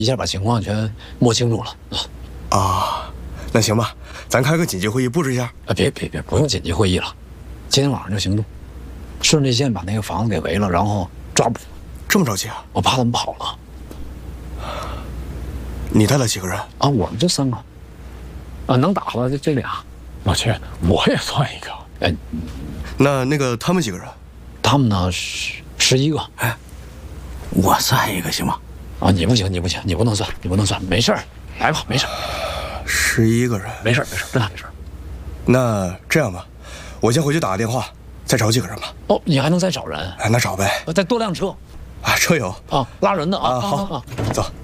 一下把情况全摸清楚了啊。 啊，那行吧，咱开个紧急会议布置一下。 啊，别，不用紧急会议了，今天晚上就行动，顺这线把那个房子给围了，然后抓捕。 这么着急啊？ 我怕他们跑了。 你带了几个人？ 啊，我们就3个。啊，能打的这俩。 老七，我也算一个。 哎， 那个他们几个人？ 他们呢11个。 哎，我算一个行吗？ 啊，你不行，你不能算，没事儿，来吧，没事儿。 11个人， 没事，真的没事。 那这样吧，我先回去打个电话，再找几个人吧。 哦，你还能再找人？ 哎，那找呗。 再多辆车。 啊，车有啊，拉人的啊。 好，走。